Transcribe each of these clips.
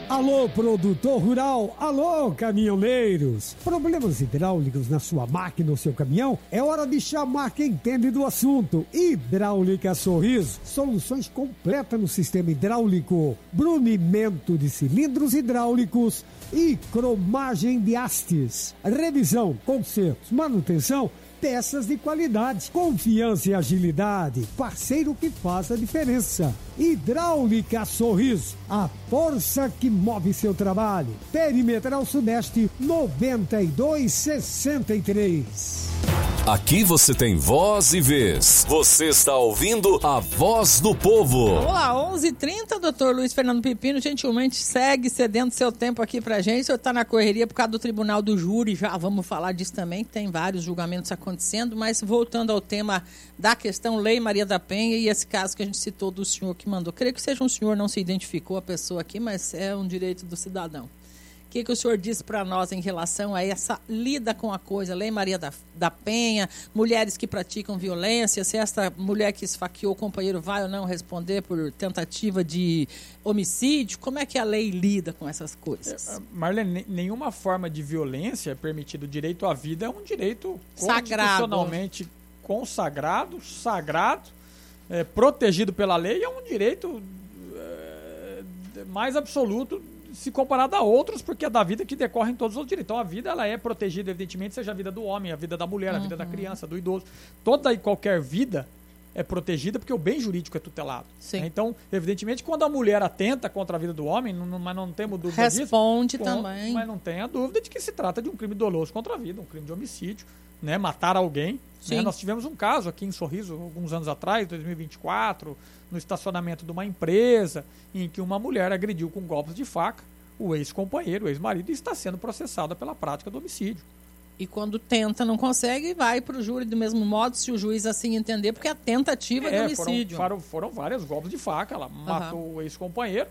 Alô, produtor rural, alô, caminhoneiros. Problemas hidráulicos na sua máquina ou seu caminhão? É hora de chamar quem entende do assunto. Hidráulica Sorriso, soluções completas no sistema hidráulico, brunimento de cilindros hidráulicos e cromagem de hastes. Revisão, consertos, manutenção, peças de qualidade, confiança e agilidade, parceiro que faz a diferença. Hidráulica Sorriso, a força que move seu trabalho. Perimetral Sudeste 9263. Aqui você tem voz e vez. Você está ouvindo a Voz do Povo. Olá, 11h30, doutor Luiz Fernando Pepino, gentilmente segue cedendo seu tempo aqui pra gente. O senhor está na correria por causa do Tribunal do Júri, já vamos falar disso também, tem vários julgamentos acontecendo, mas voltando ao tema da questão Lei Maria da Penha e esse caso que a gente citou do senhor que mandou. Creio que seja um senhor, não se identificou a pessoa aqui, mas é um direito do cidadão. O que o senhor disse para nós em relação a essa lida com a coisa, Lei Maria da Penha, mulheres que praticam violência, se essa mulher que esfaqueou o companheiro vai ou não responder por tentativa de homicídio, como é que a lei lida com essas coisas? Marlene, nenhuma forma de violência é permitida. O direito à vida é um direito constitucionalmente consagrado, sagrado, protegido pela lei, é um direito mais absoluto se comparado a outros, porque é da vida que decorrem todos os direitos. Então a vida ela é protegida, evidentemente, seja a vida do homem, a vida da mulher, a vida da criança, do idoso. Toda e qualquer vida é protegida porque o bem jurídico é tutelado. Sim. Então, evidentemente, quando a mulher atenta contra a vida do homem, mas não temos dúvida disso. Responde também. Mas não tem a dúvida de que se trata de um crime doloso contra a vida, um crime de homicídio, né? Matar alguém. Né? Nós tivemos um caso aqui em Sorriso, alguns anos atrás, 2024, no estacionamento de uma empresa, em que uma mulher agrediu com golpes de faca o ex-companheiro, o ex-marido, e está sendo processada pela prática do homicídio. E quando tenta, não consegue, vai para o júri do mesmo modo, se o juiz assim entender, porque é a tentativa de homicídio. Foram vários golpes de faca, ela matou o ex-companheiro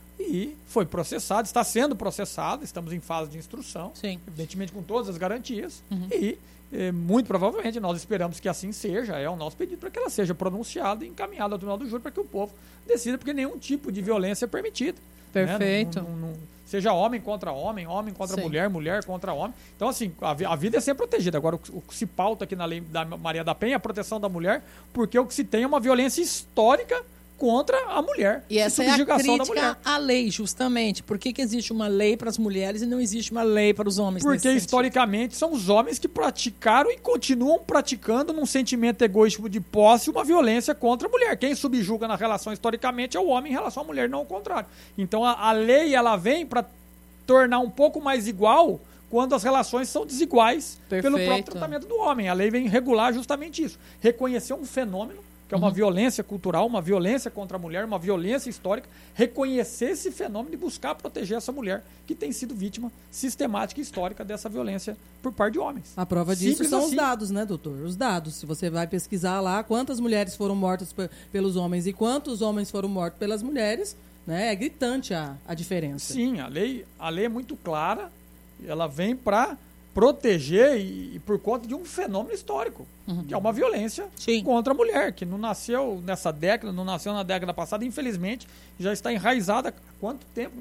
e foi processada, está sendo processada, estamos em fase de instrução, evidentemente com todas as garantias, e muito provavelmente nós esperamos que assim seja, é o nosso pedido para que ela seja pronunciada e encaminhada ao Tribunal do Júri para que o povo decida, porque nenhum tipo de violência é permitida. Perfeito. Né? Seja homem contra mulher, mulher contra homem. Então, assim, a vida é sempre protegida. Agora, o que se pauta aqui na Lei da Maria da Penha é a proteção da mulher, porque o que se tem é uma violência histórica contra a mulher. E essa é a crítica à lei, justamente. Por que existe uma lei para as mulheres e não existe uma lei para os homens? Porque, historicamente, são os homens que praticaram e continuam praticando, num sentimento egoístico de posse, uma violência contra a mulher. Quem subjuga na relação, historicamente, é o homem em relação à mulher, não ao contrário. Então, a lei ela vem para tornar um pouco mais igual quando as relações são desiguais pelo próprio tratamento do homem. A lei vem regular justamente isso. Reconhecer um fenômeno que é uma violência cultural, uma violência contra a mulher, uma violência histórica, reconhecer esse fenômeno e buscar proteger essa mulher que tem sido vítima sistemática e histórica dessa violência por parte de homens. A prova disso são os dados, né, doutor? Os dados. Se você vai pesquisar lá quantas mulheres foram mortas pelos homens e quantos homens foram mortos pelas mulheres, né, é gritante a diferença. Sim, a lei é muito clara, ela vem para proteger e por conta de um fenômeno histórico, que é uma violência contra a mulher, que não nasceu nessa década, não nasceu na década passada, infelizmente, já está enraizada. Há quanto tempo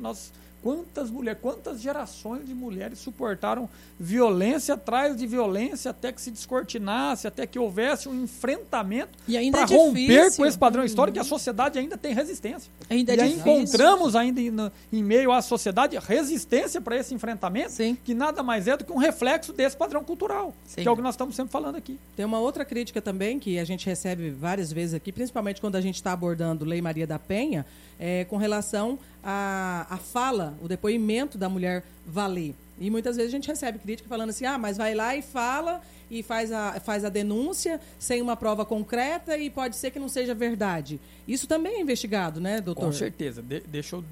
quantas gerações de mulheres suportaram violência atrás de violência até que se descortinasse, até que houvesse um enfrentamento para romper com esse padrão histórico, que a sociedade ainda tem resistência. Encontramos ainda em meio à sociedade resistência para esse enfrentamento, que nada mais é do que um reflexo desse padrão cultural, que é o que nós estamos sempre falando aqui. Tem uma outra crítica também que a gente recebe várias vezes aqui, principalmente quando a gente está abordando Lei Maria da Penha, com relação à fala, o depoimento da mulher valer. E muitas vezes a gente recebe crítica falando assim, mas vai lá e fala e faz a denúncia sem uma prova concreta e pode ser que não seja verdade. Isso também é investigado, né, doutor? Com certeza. Deixa eu